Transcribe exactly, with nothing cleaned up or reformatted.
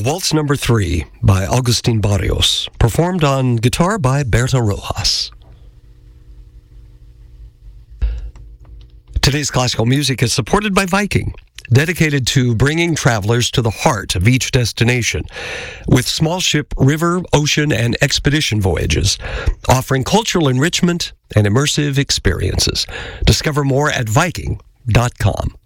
Waltz Number Three by Agustin Barrios, performed on guitar by Berta Rojas. Today's classical music is supported by Viking, dedicated to bringing travelers to the heart of each destination, with small ship, river, ocean, and expedition voyages, offering cultural enrichment and immersive experiences. Discover more at Viking dot com.